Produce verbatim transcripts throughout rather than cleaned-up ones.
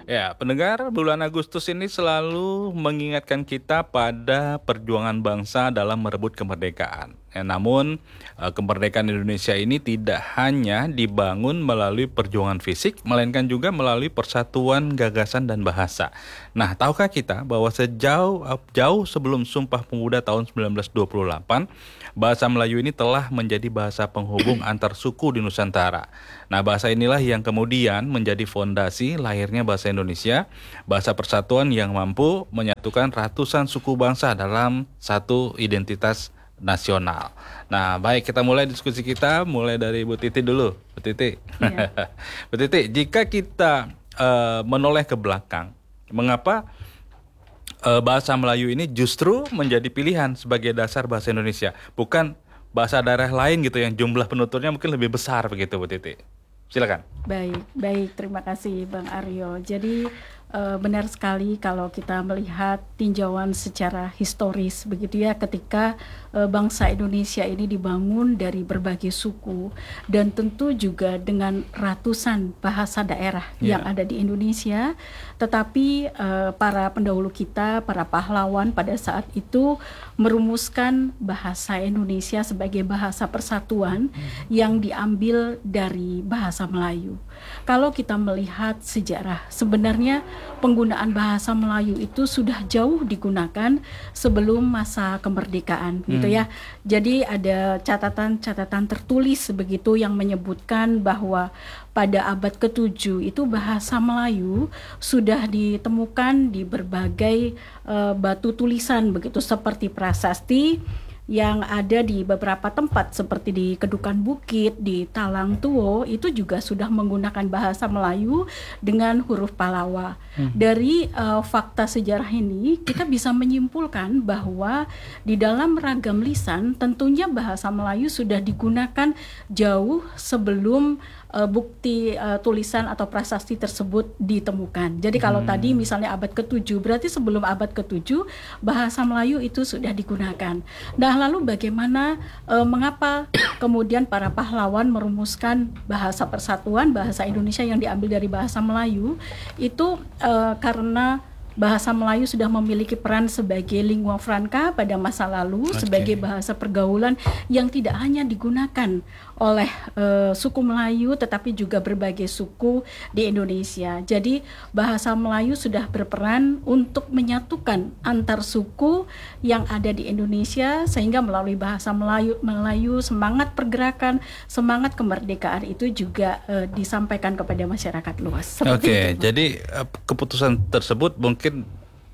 Ya, pendengar, bulan Agustus ini selalu mengingatkan kita pada perjuangan bangsa dalam merebut kemerdekaan. Ya, namun, eh, kemerdekaan Indonesia ini tidak hanya dibangun melalui perjuangan fisik, melainkan juga melalui persatuan gagasan dan bahasa. Nah, tahukah kita bahwa sejauh jauh sebelum Sumpah Pemuda tahun sembilan belas dua puluh delapan, bahasa Melayu ini telah menjadi bahasa penghubung antar suku di Nusantara. Nah, bahasa inilah yang kemudian menjadi fondasi lahirnya bahasa Indonesia, bahasa persatuan yang mampu menyatukan ratusan suku bangsa dalam satu identitas nasional. Nah, baik, kita mulai diskusi kita, mulai dari Bu Titi dulu. Bu Titi, Iya. Bu Titi, jika kita eh, menoleh ke belakang, mengapa eh, bahasa Melayu ini justru menjadi pilihan sebagai dasar bahasa Indonesia, bukan bahasa daerah lain gitu yang jumlah penuturnya mungkin lebih besar begitu, Bu Titi? Silakan. Baik, baik. Terima kasih Bang Aryo. Jadi eh, benar sekali kalau kita melihat tinjauan secara historis begitu ya, ketika eh, bangsa Indonesia ini dibangun dari berbagai suku dan tentu juga dengan ratusan bahasa daerah Ya. yang ada di Indonesia. Tetapi eh, para pendahulu kita, para pahlawan pada saat itu merumuskan bahasa Indonesia sebagai bahasa persatuan yang diambil dari bahasa Melayu. Kalau kita melihat sejarah, sebenarnya penggunaan bahasa Melayu itu sudah jauh digunakan sebelum masa kemerdekaan, gitu ya. Jadi ada catatan-catatan tertulis begitu yang menyebutkan bahwa pada abad ketujuh itu bahasa Melayu sudah ditemukan di berbagai uh, batu tulisan begitu, seperti prasasti yang ada di beberapa tempat seperti di Kedukan Bukit, di Talang Tuo, itu juga sudah menggunakan bahasa Melayu dengan huruf Palawa. Hmm. Dari uh, fakta sejarah ini kita bisa menyimpulkan bahwa di dalam ragam lisan tentunya bahasa Melayu sudah digunakan jauh sebelum uh, bukti uh, tulisan atau prasasti tersebut ditemukan. Jadi kalau hmm. tadi misalnya abad ketujuh, berarti sebelum abad ketujuh bahasa Melayu itu sudah digunakan. Nah, lalu bagaimana, e, mengapa kemudian para pahlawan merumuskan bahasa persatuan, bahasa Indonesia yang diambil dari bahasa Melayu? Itu e, karena bahasa Melayu sudah memiliki peran sebagai lingua franca pada masa lalu, okay. sebagai bahasa pergaulan yang tidak hanya digunakan oleh uh, suku Melayu tetapi juga berbagai suku di Indonesia. Jadi bahasa Melayu sudah berperan untuk menyatukan antar suku yang ada di Indonesia, sehingga melalui bahasa Melayu, Melayu semangat pergerakan, semangat kemerdekaan itu juga uh, disampaikan kepada masyarakat luas. Oke, okay, jadi uh, keputusan tersebut mungkin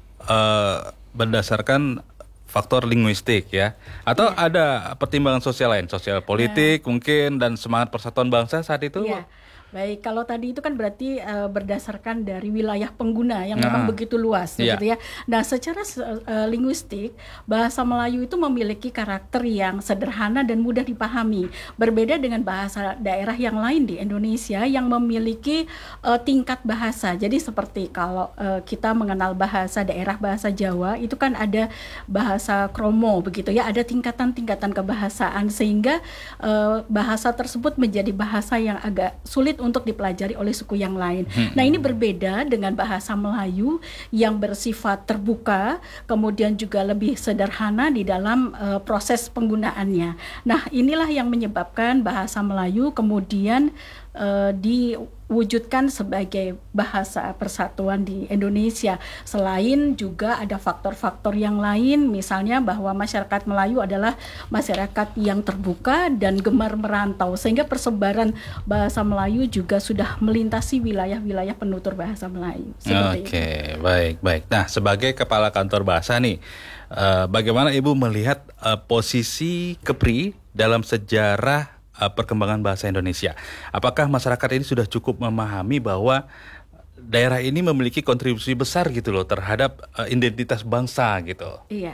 uh, berdasarkan faktor linguistik ya, atau ya. Ada pertimbangan sosial lain, sosial politik ya. Mungkin, dan semangat persatuan bangsa saat itu. Ya. Baik, kalau tadi itu kan berarti uh, berdasarkan dari wilayah pengguna yang nah. memang begitu luas, yeah. gitu ya. Nah, secara uh, linguistik, bahasa Melayu itu memiliki karakter yang sederhana dan mudah dipahami. Berbeda dengan bahasa daerah yang lain di Indonesia yang memiliki uh, tingkat bahasa. Jadi seperti kalau uh, kita mengenal bahasa daerah, bahasa Jawa, itu kan ada bahasa kromo begitu ya, ada tingkatan-tingkatan kebahasaan, sehingga uh, bahasa tersebut menjadi bahasa yang agak sulit untuk dipelajari oleh suku yang lain. Hmm. Nah, ini berbeda dengan bahasa Melayu yang bersifat terbuka, kemudian juga lebih sederhana di dalam uh, proses penggunaannya. Nah, inilah yang menyebabkan bahasa Melayu kemudian uh, diwujudkan sebagai bahasa persatuan di Indonesia. Selain juga ada faktor-faktor yang lain, misalnya bahwa masyarakat Melayu adalah masyarakat yang terbuka dan gemar merantau, sehingga persebaran bahasa Melayu juga sudah melintasi wilayah-wilayah penutur bahasa Melayu. Oke, okay, baik, baik. Nah, sebagai kepala kantor bahasa nih, uh, bagaimana Ibu melihat uh, posisi Kepri dalam sejarah perkembangan bahasa Indonesia? Apakah masyarakat ini sudah cukup memahami bahwa daerah ini memiliki kontribusi besar gitu loh terhadap uh, identitas bangsa gitu? Iya.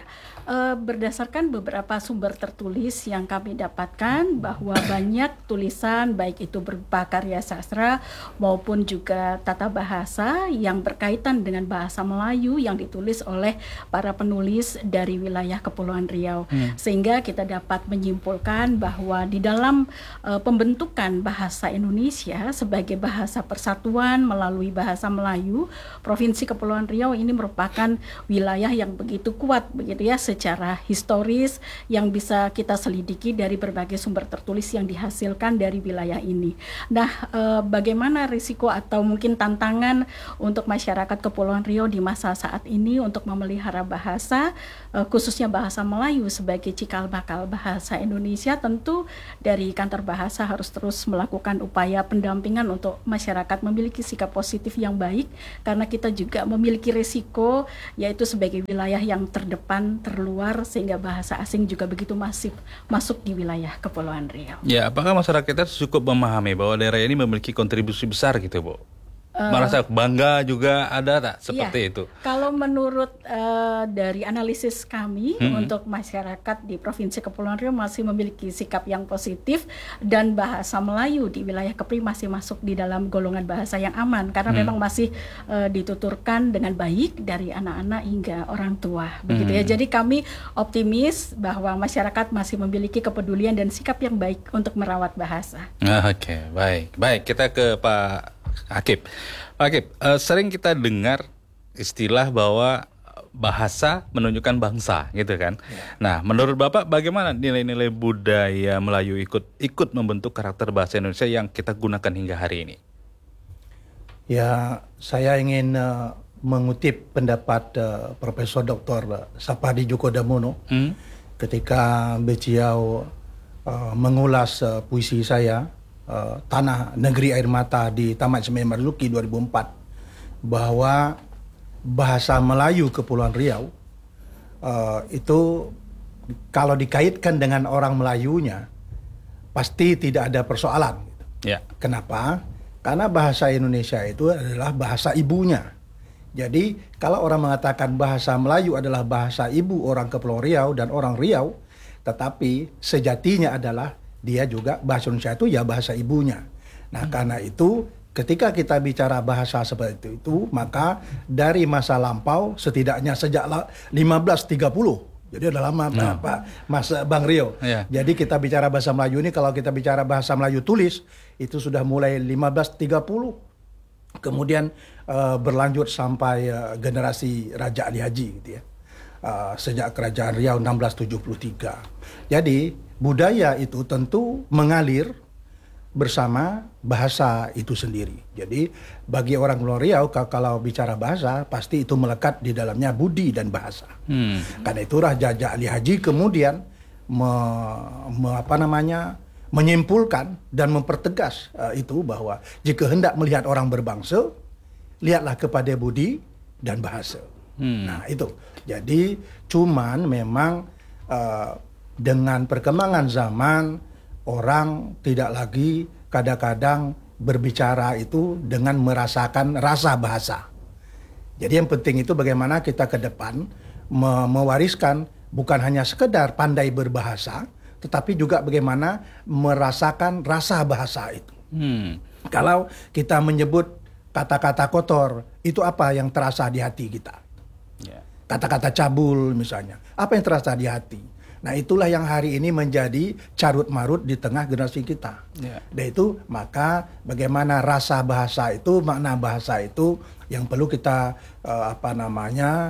Uh, berdasarkan beberapa sumber tertulis yang kami dapatkan bahwa banyak tulisan baik itu berupa karya sastra maupun juga tata bahasa yang berkaitan dengan bahasa Melayu yang ditulis oleh para penulis dari wilayah Kepulauan Riau. Hmm. Sehingga kita dapat menyimpulkan bahwa di dalam uh, pembentukan bahasa Indonesia sebagai bahasa persatuan melalui bahasa Melayu, Provinsi Kepulauan Riau ini merupakan wilayah yang begitu kuat begitu ya secara historis yang bisa kita selidiki dari berbagai sumber tertulis yang dihasilkan dari wilayah ini. Nah, eh, bagaimana risiko atau mungkin tantangan untuk masyarakat Kepulauan Riau di masa saat ini untuk memelihara bahasa, eh, khususnya bahasa Melayu sebagai cikal bakal bahasa Indonesia? Tentu dari Kantor Bahasa harus terus melakukan upaya pendampingan untuk masyarakat memiliki sikap positif yang baik, karena kita juga memiliki risiko yaitu sebagai wilayah yang terdepan, terluar, sehingga bahasa asing juga begitu masif masuk di wilayah Kepulauan Riau. Ya, apakah masyarakat kita cukup memahami bahwa daerah ini memiliki kontribusi besar gitu, Bu? Uh, Merasa bangga juga ada tak seperti iya. itu? Kalau menurut uh, dari analisis kami hmm. untuk masyarakat di Provinsi Kepulauan Riau masih memiliki sikap yang positif, dan bahasa Melayu di wilayah Kepri masih masuk di dalam golongan bahasa yang aman karena hmm. memang masih uh, dituturkan dengan baik dari anak-anak hingga orang tua, begitu hmm. ya. Jadi kami optimis bahwa masyarakat masih memiliki kepedulian dan sikap yang baik untuk merawat bahasa. Oke, okay, baik, baik kita ke Pak Akip. Pak Akip, uh, sering kita dengar istilah bahwa bahasa menunjukkan bangsa, gitu kan? Ya. Nah, menurut Bapak bagaimana nilai-nilai budaya Melayu ikut ikut membentuk karakter bahasa Indonesia yang kita gunakan hingga hari ini? Ya, saya ingin uh, mengutip pendapat uh, Profesor Doktor Sapadi Djoko Damono hmm? ketika beliau uh, mengulas uh, puisi saya Uh, Tanah Negeri Air Mata di Taman Semeru Marzuki dua ribu empat, bahwa bahasa Melayu Kepulauan Riau uh, itu kalau dikaitkan dengan orang Melayunya pasti tidak ada persoalan. Ya. Kenapa? Karena bahasa Indonesia itu adalah bahasa ibunya. Jadi kalau orang mengatakan bahasa Melayu adalah bahasa ibu orang Kepulauan Riau dan orang Riau, tetapi sejatinya adalah dia juga bahasa Indonesia itu ya bahasa ibunya. Nah, hmm. karena itu ketika kita bicara bahasa seperti itu, maka dari masa lampau setidaknya sejak lima belas tiga puluh, jadi udah lama nah. Pak Mas Bang Rio. Yeah. Jadi kita bicara bahasa Melayu ini, kalau kita bicara bahasa Melayu tulis itu sudah mulai lima belas tiga puluh. Kemudian uh, berlanjut sampai uh, generasi Raja Ali Haji gitu ya. Uh, sejak Kerajaan Riau enam belas tujuh puluh tiga. Jadi budaya itu tentu mengalir bersama bahasa itu sendiri. Jadi bagi orang Kepulauan Riau kalau bicara bahasa pasti itu melekat di dalamnya budi dan bahasa. Hmm. Karena itu Raja Ali Haji kemudian me, me, apa namanya menyimpulkan dan mempertegas uh, itu bahwa jika hendak melihat orang berbangsa, lihatlah kepada budi dan bahasa. Hmm. Nah itu. Jadi cuman memang uh, dengan perkembangan zaman, orang tidak lagi kadang-kadang berbicara itu dengan merasakan rasa bahasa. Jadi yang penting itu bagaimana kita ke depan me- mewariskan bukan hanya sekedar pandai berbahasa, tetapi juga bagaimana merasakan rasa bahasa itu. Hmm. Kalau kita menyebut kata-kata kotor, itu apa yang terasa di hati kita? Yeah. Kata-kata cabul misalnya, apa yang terasa di hati? Nah itulah yang hari ini menjadi carut marut di tengah generasi kita. Yeah. Dan itu maka bagaimana rasa bahasa itu, makna bahasa itu yang perlu kita uh, apa namanya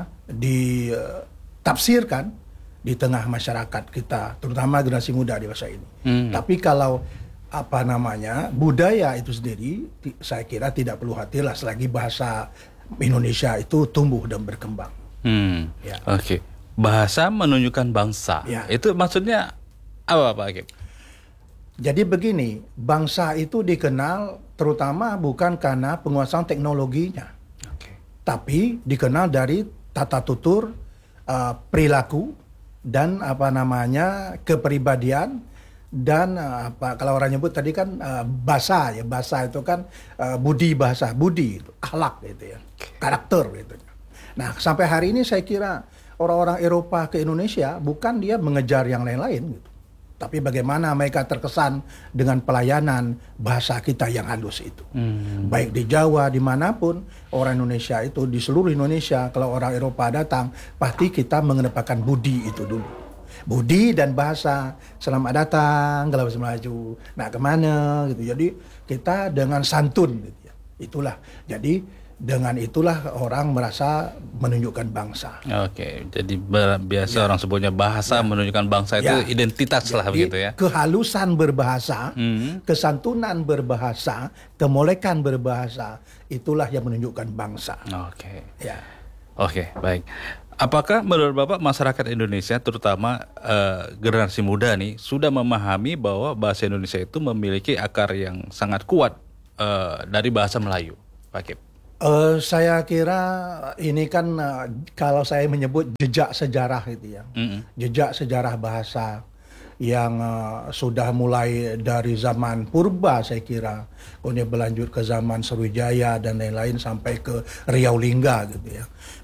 ditafsirkan di tengah masyarakat kita, terutama generasi muda di masa ini. Hmm. Tapi kalau apa namanya budaya itu sendiri, saya kira tidak perlu khawatir lah selagi bahasa Indonesia itu tumbuh dan berkembang. Hmm. Ya. Oke. Okay. Bahasa menunjukkan bangsa. Ya. Itu maksudnya apa Pak Akip? Jadi begini, bangsa itu dikenal terutama bukan karena penguasaan teknologinya, okay. tapi dikenal dari tata tutur, uh, perilaku dan apa namanya kepribadian dan uh, apa kalau orang nyebut tadi kan uh, bahasa ya bahasa itu kan uh, budi bahasa budi, akhlak gitu ya, karakter gitu. Nah sampai hari ini saya kira orang-orang Eropa ke Indonesia bukan dia mengejar yang lain-lain gitu. Tapi bagaimana mereka terkesan dengan pelayanan bahasa kita yang halus itu. Hmm. Baik di Jawa, dimanapun, orang Indonesia itu, di seluruh Indonesia, kalau orang Eropa datang, pasti kita mengedepankan budi itu dulu. Budi dan bahasa, selamat datang, kalau bahasa Melayu, nah kemana gitu. Jadi kita dengan santun gitu ya. Itulah, jadi dengan itulah orang merasa menunjukkan bangsa. Oke, jadi ber, biasa Ya. orang sebutnya bahasa Ya. menunjukkan bangsa Ya. itu identitas lah Jadi, begitu ya. kehalusan berbahasa, Hmm. kesantunan berbahasa, kemolekan berbahasa, itulah yang menunjukkan bangsa. Oke. Ya. Oke, baik. Apakah menurut Bapak masyarakat Indonesia terutama eh, generasi muda nih sudah memahami bahwa bahasa Indonesia itu memiliki akar yang sangat kuat eh, dari bahasa Melayu, Pak Kip? Eh, saya kira ini kan eh, kalau saya menyebut jejak sejarah itu ya, Mm-mm. jejak sejarah bahasa yang eh, sudah mulai dari zaman purba saya kira, kemudian berlanjut ke zaman Sriwijaya dan lain-lain sampai ke Riau Lingga gitu ya.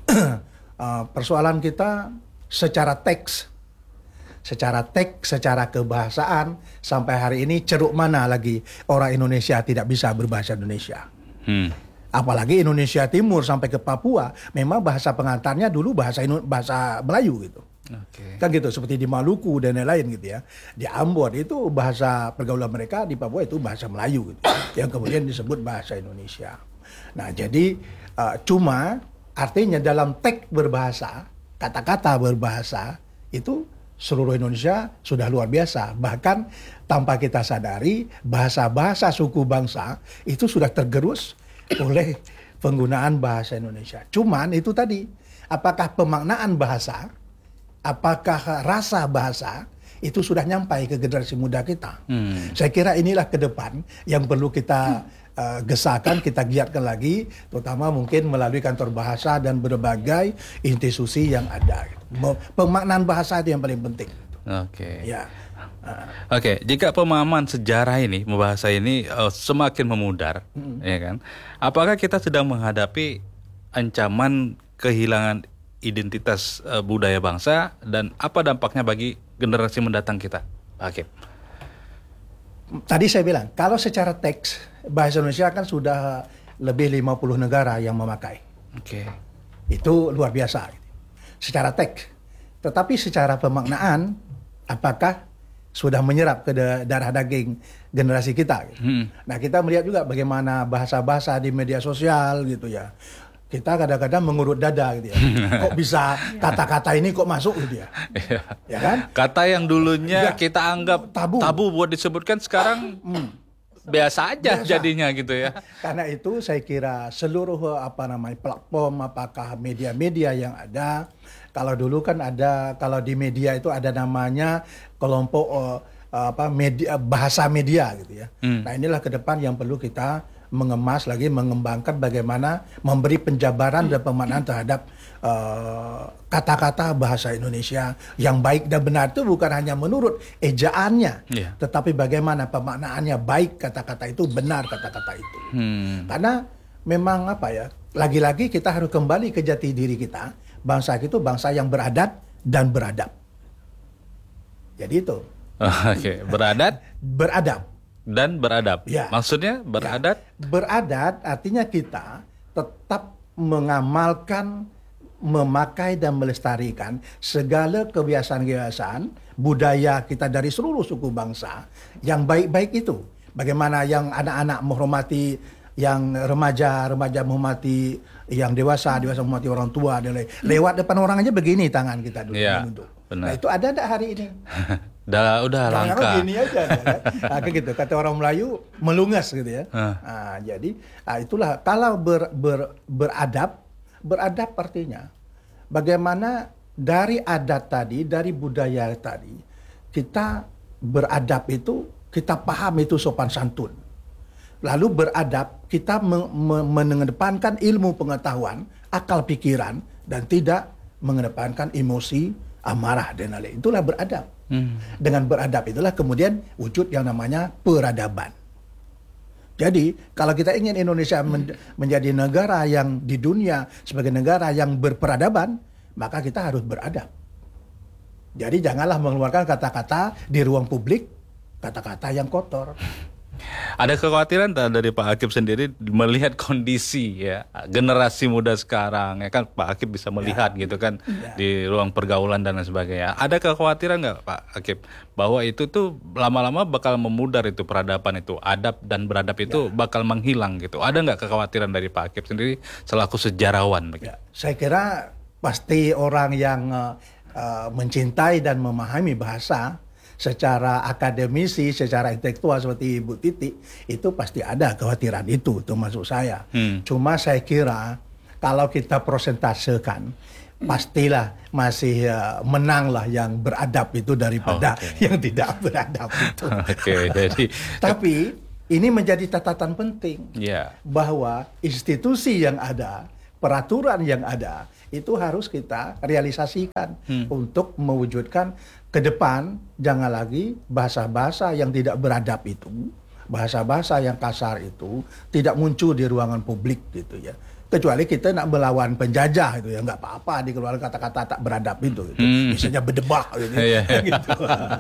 Eh, persoalan kita secara teks, secara teks, secara kebahasaan sampai hari ini ceruk mana lagi orang Indonesia tidak bisa berbahasa Indonesia. Hmm. Apalagi Indonesia Timur sampai ke Papua, memang bahasa pengantarnya dulu bahasa Indo- bahasa Melayu gitu. Oke. Kan gitu, seperti di Maluku dan lain-lain gitu ya. Di Ambon itu bahasa pergaulan mereka, di Papua itu bahasa Melayu gitu. Yang kemudian disebut bahasa Indonesia. Nah, jadi uh, cuma artinya dalam teks berbahasa, kata-kata berbahasa itu seluruh Indonesia sudah luar biasa. Bahkan tanpa kita sadari, bahasa-bahasa suku bangsa itu sudah tergerus oleh penggunaan bahasa Indonesia. Cuman itu tadi, apakah pemaknaan bahasa, apakah rasa bahasa itu sudah nyampai ke generasi muda kita. Hmm. Saya kira inilah ke depan yang perlu kita uh, gesahkan, kita giatkan lagi, terutama mungkin melalui kantor bahasa dan berbagai institusi yang ada. Pemaknaan bahasa itu yang paling penting. Oke. Ya. Uh. Oke, jika pemahaman sejarah ini, bahasa ini uh, semakin memudar, hmm. ya kan? Apakah kita sedang menghadapi ancaman kehilangan identitas uh, budaya bangsa dan apa dampaknya bagi generasi mendatang kita, Pak Hakim? Tadi saya bilang, kalau secara teks bahasa Indonesia kan sudah lebih lima puluh negara yang memakai. Oke. Itu luar biasa. Secara teks. Tetapi secara pemaknaan, apakah sudah menyerap ke darah daging generasi kita? Gitu. Hmm. Nah, kita melihat juga bagaimana bahasa-bahasa di media sosial gitu ya. Kita kadang-kadang mengurut dada gitu ya. Kok bisa kata-kata ini kok masuk gitu ya. Ya kan? Kata yang dulunya ya, kita anggap tabu. tabu buat disebutkan sekarang hmm. biasa aja biasa. Jadinya gitu ya. Karena itu saya kira seluruh apa namanya platform, apakah media-media yang ada, kalau dulu kan ada, kalau di media itu ada namanya kelompok uh, apa media bahasa media gitu ya. Hmm. Nah, inilah ke depan yang perlu kita mengemas lagi, mengembangkan bagaimana memberi penjabaran dan pemaknaan terhadap uh, kata-kata bahasa Indonesia yang baik dan benar itu bukan hanya menurut ejaannya, yeah. tetapi bagaimana pemaknaannya baik, kata-kata itu benar, kata-kata itu. Hmm. Karena memang apa ya, lagi-lagi kita harus kembali ke jati diri kita. Bangsa itu bangsa yang beradat dan beradab. Jadi itu. Oke, okay. Beradat, beradab. Dan beradab. Ya. Maksudnya beradat? Ya. Beradat artinya kita tetap mengamalkan, memakai dan melestarikan segala kebiasaan-kebiasaan budaya kita dari seluruh suku bangsa yang baik-baik itu. Bagaimana yang anak-anak menghormati, yang remaja-remaja menghormati yang dewasa, dewasa menghormati orang tua, dan lain. Lewat depan orang aja begini tangan kita dulu. Ya, nah itu ada enggak hari ini? Dah udah nah, langka. Gini aja, kan? Nah, gitu. Kata orang Melayu melungas gitu ya. Huh. Nah, jadi nah, itulah kalau ber, ber, beradab, beradab artinya bagaimana dari adat tadi, dari budaya tadi kita beradab itu kita paham itu sopan santun. Lalu beradab kita me, me, mengedepankan ilmu pengetahuan, akal pikiran dan tidak mengedepankan emosi, amarah dan lain-lain. Itulah beradab. Hmm. Dengan beradab itulah kemudian wujud yang namanya peradaban. Jadi kalau kita ingin Indonesia men- menjadi negara yang di dunia sebagai negara yang berperadaban, maka kita harus beradab. Jadi janganlah mengeluarkan kata-kata di ruang publik, kata-kata yang kotor. Ada kekhawatiran tak dari Pak Akip sendiri melihat kondisi ya generasi muda sekarang, ya kan Pak Akip bisa melihat ya. gitu kan ya. Di ruang pergaulan dan lain sebagainya. Ada kekhawatiran nggak Pak Akip bahwa itu tuh lama-lama bakal memudar itu peradaban itu, adab dan beradab itu ya. bakal menghilang gitu. Ada nggak kekhawatiran dari Pak Akip sendiri selaku sejarawan? Ya. Saya kira pasti orang yang uh, uh, mencintai dan memahami bahasa secara akademisi, secara intelektual seperti Ibu Titi, itu pasti ada kekhawatiran itu, termasuk saya. Hmm. Cuma saya kira kalau kita prosentasekan, pastilah masih uh, menanglah yang beradab itu daripada oh, okay. yang tidak beradab itu. Okay, jadi tapi ini menjadi catatan penting yeah. bahwa institusi yang ada, peraturan yang ada, itu harus kita realisasikan hmm. untuk mewujudkan ke depan jangan lagi bahasa-bahasa yang tidak beradab itu, bahasa-bahasa yang kasar itu tidak muncul di ruangan publik gitu ya. Kecuali kita nak melawan penjajah itu ya, nggak apa-apa dikeluarkan kata-kata tak beradab itu, gitu. Hmm. Misalnya berdebah gitu. gitu.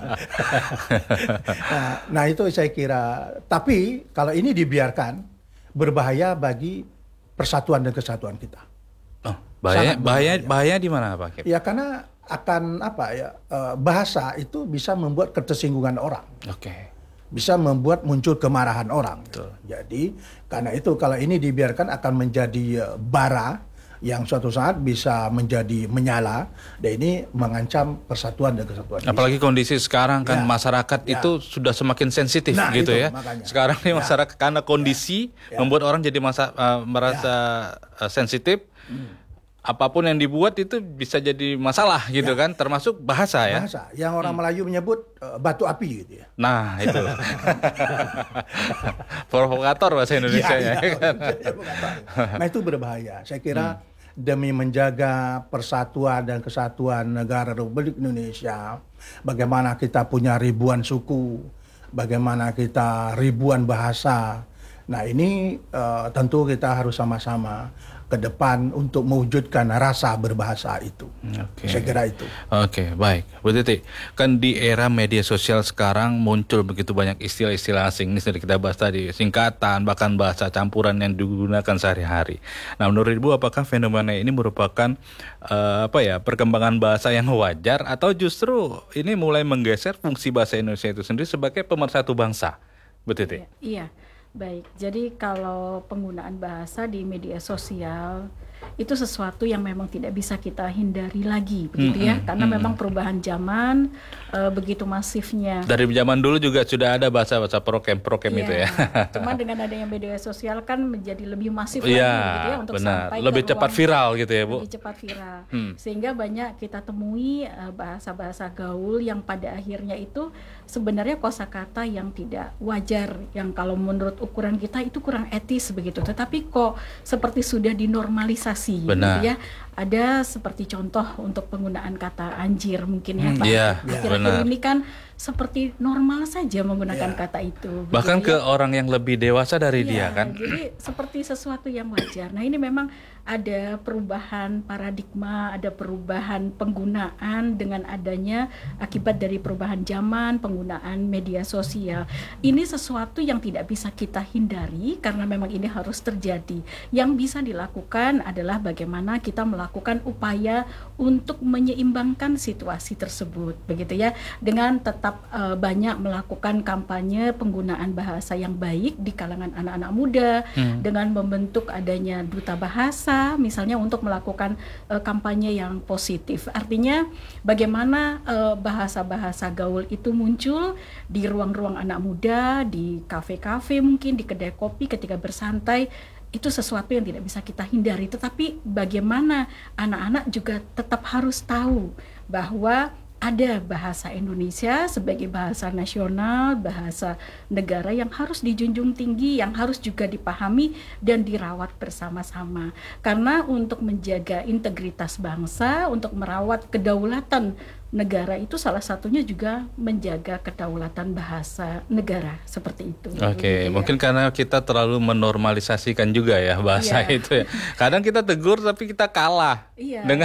nah, nah itu saya kira. Tapi kalau ini dibiarkan berbahaya bagi persatuan dan kesatuan kita. Oh, bahaya, bahaya, bahaya di mana Pak Akip? Ya karena akan apa ya bahasa itu bisa membuat ketersinggungan orang. Oke. Okay. Bisa membuat muncul kemarahan orang. Betul. Jadi karena itu kalau ini dibiarkan akan menjadi bara yang suatu saat bisa menjadi menyala dan ini mengancam persatuan dan kesatuan. Apalagi bisa. Kondisi sekarang kan ya. masyarakat ya. itu sudah semakin sensitif nah, gitu itu, ya. Makanya. Sekarang nih masyarakat ya. karena kondisi ya. membuat orang jadi masa, uh, merasa ya. uh, sensitif. Hmm. Apapun yang dibuat itu bisa jadi masalah gitu ya. kan, termasuk bahasa ya. Bahasa yang orang hmm. Melayu menyebut uh, batu api gitu ya. Nah itu provokator bahasa Indonesia ya. ya, kan? Nah itu berbahaya. Saya kira hmm. demi menjaga persatuan dan kesatuan negara Republik Indonesia, bagaimana kita punya ribuan suku, bagaimana kita ribuan bahasa. Nah ini uh, tentu kita harus sama-sama ke depan untuk mewujudkan rasa berbahasa itu. Okay. Saya kira itu. Oke, okay, baik. Bu Titi, kan di era media sosial sekarang muncul begitu banyak istilah-istilah asing. Ini sudah kita bahas tadi, singkatan, bahkan bahasa campuran yang digunakan sehari-hari. Nah, menurut Ibu apakah fenomena ini merupakan uh, apa ya, perkembangan bahasa yang wajar atau justru ini mulai menggeser fungsi bahasa Indonesia itu sendiri sebagai pemersatu bangsa? Bu Titi. Iya. iya. Baik, jadi kalau penggunaan bahasa di media sosial itu sesuatu yang memang tidak bisa kita hindari lagi, begitu ya, mm-hmm. karena mm-hmm. memang perubahan zaman e, begitu masifnya. Dari zaman dulu juga sudah ada bahasa-bahasa prokem-prokem yeah. itu ya. Cuma dengan adanya media sosial kan menjadi lebih masif yeah, lagi, gitu ya, untuk benar. sampai lebih ke cepat ruang, viral gitu ya Bu. Lebih cepat viral, hmm. sehingga banyak kita temui e, bahasa-bahasa gaul yang pada akhirnya itu sebenarnya kosakata yang tidak wajar, yang kalau menurut ukuran kita itu kurang etis begitu. Tetapi kok seperti sudah dinormalisasi. Benar. Gitu ya. Ada seperti contoh untuk penggunaan kata anjir mungkin ya hmm, Pak. Iya, Akhir-akhir ini kan seperti normal saja menggunakan ya. kata itu. Bahkan gitu, ke ya. orang yang lebih dewasa dari ya, dia kan. Jadi seperti sesuatu yang wajar. Nah ini memang ada perubahan paradigma, ada perubahan penggunaan dengan adanya akibat dari perubahan zaman, penggunaan media sosial. Ini sesuatu yang tidak bisa kita hindari karena memang ini harus terjadi. Yang bisa dilakukan adalah bagaimana kita melakukan upaya untuk menyeimbangkan situasi tersebut, begitu ya, dengan tetap uh, banyak melakukan kampanye penggunaan bahasa yang baik di kalangan anak-anak muda, hmm. dengan membentuk adanya duta bahasa, misalnya untuk melakukan uh, kampanye yang positif. Artinya bagaimana uh, bahasa-bahasa gaul itu muncul di ruang-ruang anak muda, di kafe-kafe mungkin, di kedai kopi ketika bersantai. Itu sesuatu yang tidak bisa kita hindari, tetapi bagaimana anak-anak juga tetap harus tahu bahwa ada bahasa Indonesia sebagai bahasa nasional, bahasa negara yang harus dijunjung tinggi, yang harus juga dipahami dan dirawat bersama-sama. Karena untuk menjaga integritas bangsa, untuk merawat kedaulatan negara itu salah satunya juga menjaga kedaulatan bahasa negara seperti itu. Oke, okay. ya. Mungkin karena kita terlalu menormalisasikan juga ya bahasa yeah. itu ya. Kadang kita tegur tapi kita kalah yeah. dengan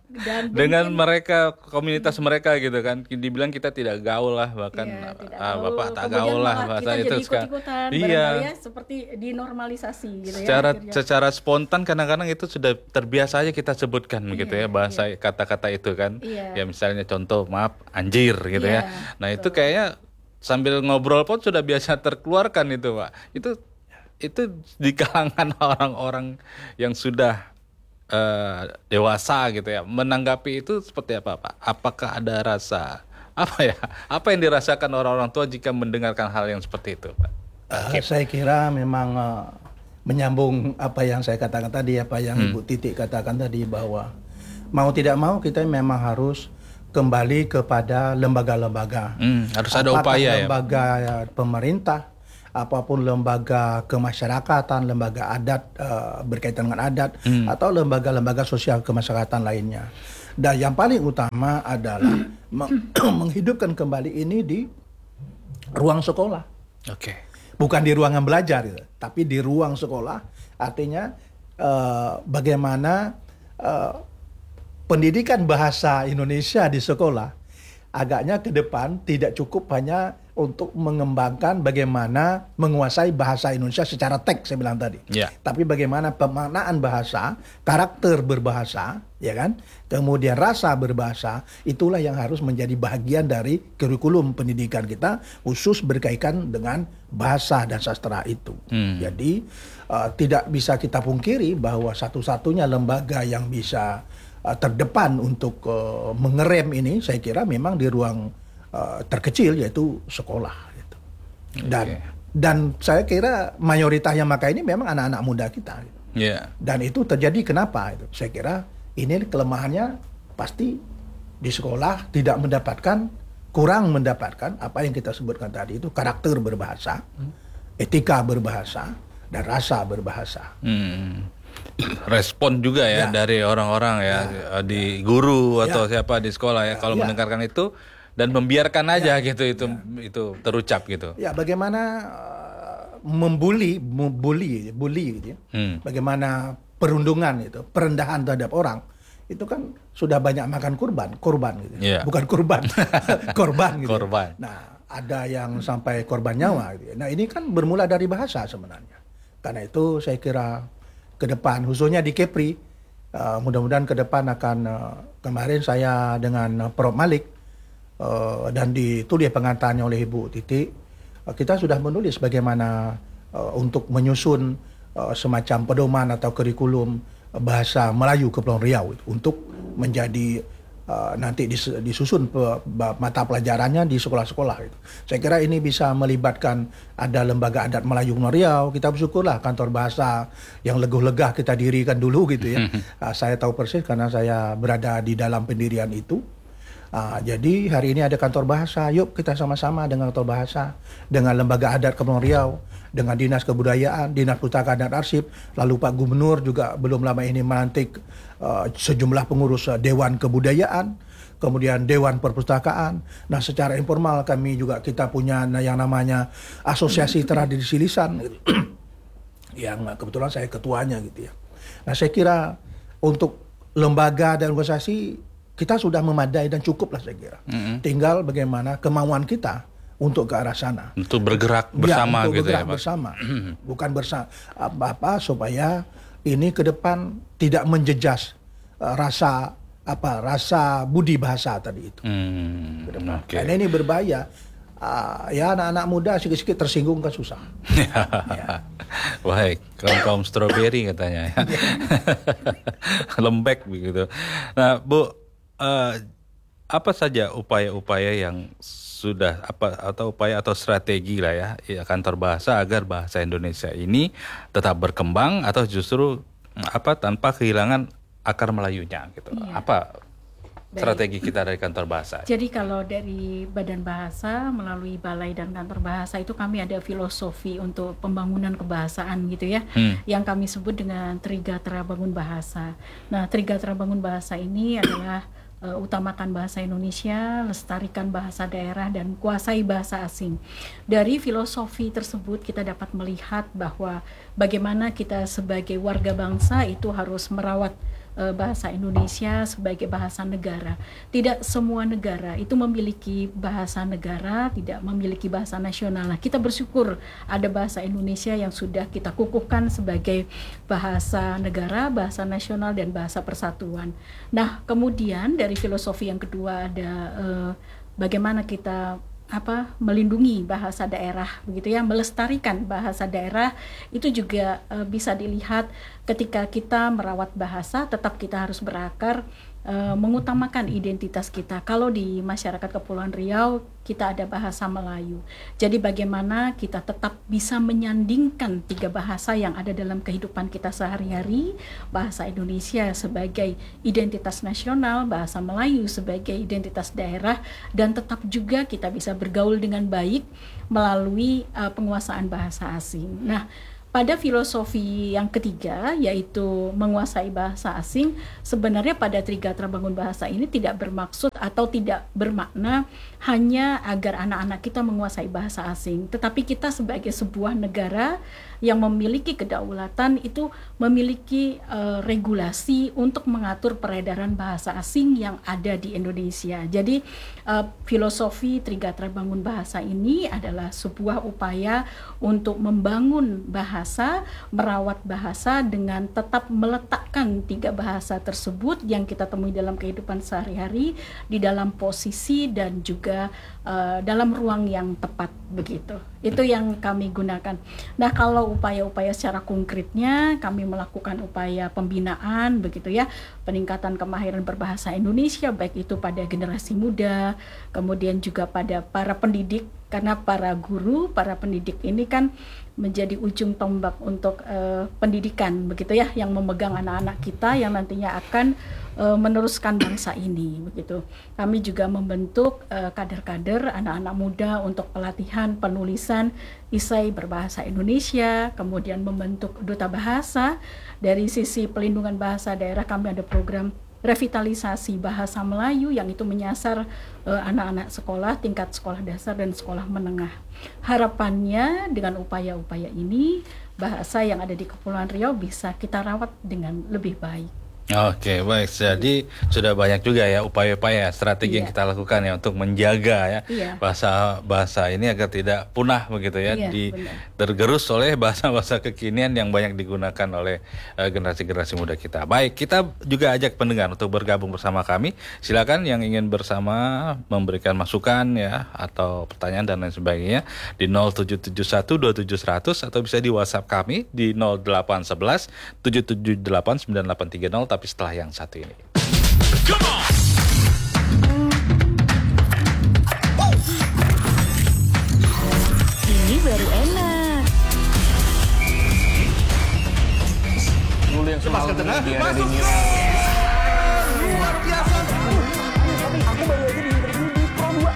Dan dengan mungkin- mereka komunitas mereka gitu kan, dibilang kita tidak gaul lah, bahkan Iya, tidak ah, gaul. bapak tak Kemudian gaul lah malah bahasa kita itu jadi sekarang. ikut-ikutan, Iya, barangkali ya, seperti dinormalisasi gitu secara ya akhirnya. secara spontan kadang-kadang itu sudah terbiasa aja kita sebutkan gitu ya, Iya, bahasa kata-kata itu kan. Iya. Ya misalnya contoh maaf anjir gitu Iya, ya. Nah itu kayaknya sambil ngobrol pun sudah biasa terkeluarkan itu Pak. Itu itu di kalangan orang-orang yang sudah eh, dewasa gitu ya, menanggapi itu seperti apa Pak? Apakah ada rasa apa ya? Apa yang dirasakan orang-orang tua jika mendengarkan hal yang seperti itu Pak? Uh, saya kira memang uh, menyambung apa yang saya katakan tadi, apa yang Hmm. Ibu Titik katakan tadi, bahwa mau tidak mau kita memang harus kembali kepada lembaga-lembaga. Hmm, harus ada Apakah upaya ya, Pak? lembaga pemerintah, apapun lembaga kemasyarakatan, lembaga adat uh, berkaitan dengan adat, Hmm. atau lembaga-lembaga sosial kemasyarakatan lainnya. Dan yang paling utama adalah meng- menghidupkan kembali ini di ruang sekolah. Oke. Bukan di ruangan belajar, gitu, tapi di ruang sekolah. Artinya eh, bagaimana eh, pendidikan bahasa Indonesia di sekolah agaknya ke depan tidak cukup hanya untuk mengembangkan bagaimana menguasai bahasa Indonesia secara teks, saya bilang tadi. Ya. Tapi bagaimana pemaknaan bahasa, karakter berbahasa, ya kan? Kemudian rasa berbahasa, itulah yang harus menjadi bagian dari kurikulum pendidikan kita, khusus berkaitan dengan bahasa dan sastra itu. Hmm. Jadi uh, tidak bisa kita pungkiri bahwa satu-satunya lembaga yang bisa uh, terdepan untuk uh, mengerem ini, saya kira memang di ruang uh, terkecil, yaitu sekolah. Gitu. Dan Oke. dan saya kira mayoritas yang maka ini memang anak-anak muda kita. Gitu. Ya. Dan itu terjadi kenapa? Itu saya kira ini kelemahannya pasti di sekolah tidak mendapatkan, kurang mendapatkan apa yang kita sebutkan tadi itu, karakter berbahasa, etika berbahasa, dan rasa berbahasa. Hmm. Respon juga ya, Ya. dari orang-orang ya, di guru atau Ya. siapa di sekolah ya, kalau Ya. mendengarkan itu dan membiarkan aja gitu itu itu terucap gitu. Ya, bagaimana uh, membuli, membuli, bully gitu ya. Hmm. Bagaimana perundungan itu, perendahan terhadap orang. Itu kan sudah banyak makan kurban, korban gitu. Iya. Bukan kurban, korban gitu. Korban. Nah, ada yang sampai korban nyawa gitu. Nah, ini kan bermula dari bahasa sebenarnya. Karena itu saya kira ke depan, khususnya di Kepri, uh, mudah-mudahan ke depan akan, uh, kemarin saya dengan uh, Prof Malik, uh, dan ditulis pengantarnya oleh Ibu Titik, uh, kita sudah menulis bagaimana uh, untuk menyusun uh, semacam pedoman atau kurikulum uh, bahasa Melayu Kepulauan Riau itu, untuk menjadi uh, nanti dis, disusun pe, ba, mata pelajarannya di sekolah-sekolah itu. Saya kira ini bisa melibatkan ada lembaga adat Melayu Kepulauan Riau. Kita bersyukurlah kantor bahasa yang leguh-legah kita dirikan dulu gitu ya. uh, saya tahu persis karena saya berada di dalam pendirian itu. Uh, jadi hari ini ada kantor bahasa, yuk kita sama-sama dengan kantor bahasa, dengan lembaga adat Kepulauan Riau, dengan Dinas Kebudayaan, Dinas Pustakaan dan Arsip, lalu Pak Gubernur juga belum lama ini melantik uh, sejumlah pengurus uh, Dewan Kebudayaan, kemudian Dewan Perpustakaan. Nah, secara informal kami juga kita punya yang namanya Asosiasi Tradisi Lisan, yang uh, kebetulan saya ketuanya gitu ya. Nah, saya kira untuk lembaga dan organisasi kita sudah memadai dan cukup lah saya kira. Mm-hmm. Tinggal bagaimana kemauan kita untuk ke arah sana. Untuk bergerak bersama ya, untuk gitu bergerak ya Pak. bersama. Bukan bersama apa-apa, supaya ini ke depan tidak menjejas uh, rasa apa rasa budi bahasa tadi itu. Hmm, Ke depan. oke. Karena ini berbahaya. Uh, ya anak-anak muda sikit-sikit tersinggung kan susah. Ya. Baik, kaum kaum stroberi katanya ya. Lembek begitu. Nah, Bu, eh, apa saja upaya-upaya yang sudah apa atau upaya atau strategi lah ya, ya kantor bahasa agar bahasa Indonesia ini tetap berkembang atau justru apa tanpa kehilangan akar Melayunya gitu. Iya. Apa Baik. strategi kita dari kantor bahasa? Jadi kalau dari Badan Bahasa melalui Balai dan Kantor Bahasa itu kami ada filosofi untuk pembangunan kebahasaan gitu ya, Hmm. yang kami sebut dengan Trigatra Bangun Bahasa. Nah, Trigatra Bangun Bahasa ini adalah uh, utamakan bahasa Indonesia, lestarikan bahasa daerah, dan kuasai bahasa asing. Dari filosofi tersebut kita dapat melihat bahwa bagaimana kita sebagai warga bangsa itu harus merawat uh, bahasa Indonesia sebagai bahasa negara. Tidak semua negara itu memiliki bahasa negara, tidak memiliki bahasa nasional. Nah, kita bersyukur ada bahasa Indonesia yang sudah kita kukuhkan sebagai bahasa negara, bahasa nasional, dan bahasa persatuan. Nah, kemudian dari filosofi yang kedua ada uh, bagaimana kita apa melindungi bahasa daerah begitu ya, melestarikan bahasa daerah. Itu juga e, bisa dilihat ketika kita merawat bahasa, tetap kita harus berakar e, mengutamakan identitas kita. Kalau di masyarakat Kepulauan Riau kita ada bahasa Melayu, jadi bagaimana kita tetap bisa menyandingkan tiga bahasa yang ada dalam kehidupan kita sehari-hari, bahasa Indonesia sebagai identitas nasional, bahasa Melayu sebagai identitas daerah, dan tetap juga kita bisa bergaul dengan baik melalui uh, penguasaan bahasa asing. Nah, pada filosofi yang ketiga, yaitu menguasai bahasa asing, sebenarnya pada Trigatra Bangun Bahasa ini tidak bermaksud atau tidak bermakna hanya agar anak-anak kita menguasai bahasa asing, tetapi kita sebagai sebuah negara yang memiliki kedaulatan itu memiliki uh, regulasi untuk mengatur peredaran bahasa asing yang ada di Indonesia. Jadi uh, filosofi Trigatra Bangun Bahasa ini adalah sebuah upaya untuk membangun bahasa bahasa, merawat bahasa dengan tetap meletakkan tiga bahasa tersebut yang kita temui dalam kehidupan sehari-hari di dalam posisi dan juga uh, dalam ruang yang tepat begitu. Itu yang kami gunakan. Nah, kalau upaya-upaya secara konkretnya kami melakukan upaya pembinaan begitu ya, peningkatan kemahiran berbahasa Indonesia baik itu pada generasi muda, kemudian juga pada para pendidik, karena para guru, para pendidik ini kan menjadi ujung tombak untuk uh, pendidikan begitu ya, yang memegang anak-anak kita yang nantinya akan uh, meneruskan bangsa ini begitu. Kami juga membentuk uh, kader-kader anak-anak muda untuk pelatihan penulisan esai berbahasa Indonesia, kemudian membentuk duta bahasa. Dari sisi pelindungan bahasa daerah kami ada program revitalisasi bahasa Melayu yang itu menyasar uh, anak-anak sekolah tingkat sekolah dasar dan sekolah menengah. Harapannya dengan upaya-upaya ini bahasa yang ada di Kepulauan Riau bisa kita rawat dengan lebih baik. Oke, baik. Jadi sudah banyak juga ya upaya-upaya strategi Iya. yang kita lakukan ya untuk menjaga ya Iya. bahasa bahasa ini agar tidak punah begitu ya, Iya, di benar. tergerus oleh bahasa-bahasa kekinian yang banyak digunakan oleh uh, generasi-generasi muda kita. Baik, kita juga ajak pendengar untuk bergabung bersama kami. Silakan yang ingin bersama memberikan masukan ya atau pertanyaan dan lain sebagainya di nol tujuh tujuh satu dua tujuh satu nol atau bisa di WhatsApp kami di nol delapan satu satu tujuh tujuh delapan sembilan delapan tiga nol. Tapi setelah yang satu ini. Come on! Ini baru enak. Dulu yang selalu biar di Mira. Luar biasa. Aku baru aja di interview di Pro dua.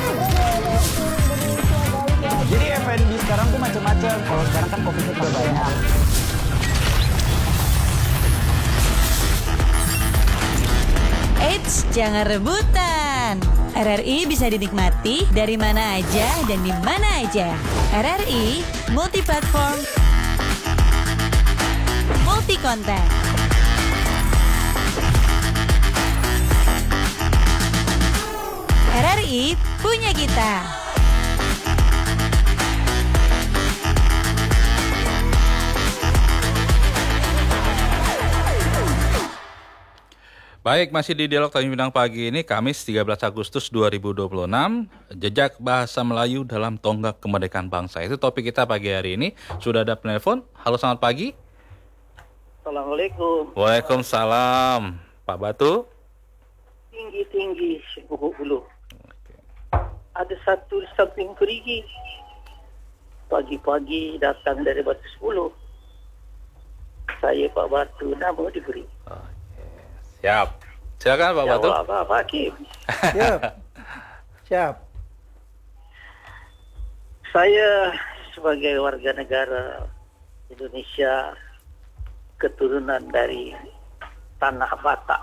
Jadi F and B sekarang tuh macam-macam. Kalau sekarang kan kopinya udah banyak. Eits, jangan rebutan. R R I bisa dinikmati dari mana aja dan di mana aja. R R I multi platform, multi konten. R R I punya kita. Baik, masih di Dialog Tanjung Pinang pagi ini, Kamis tiga belas Agustus dua ribu dua puluh enam, jejak bahasa Melayu dalam tonggak kemerdekaan bangsa. Itu topik kita pagi hari ini. Sudah ada penelpon. Halo, selamat pagi. Assalamualaikum. Waalaikumsalam. Pak Batu. Tinggi-tinggi sepuhu bulu. Ada satu samping kerigi. Pagi-pagi datang dari Batu Sepuluh. Saya Pak Batu, nama diberi. Siap. Silakan Pak Batu. Jawab apa, Pak Kim? Siap. Siap. Saya sebagai warga negara Indonesia, keturunan dari tanah Batak,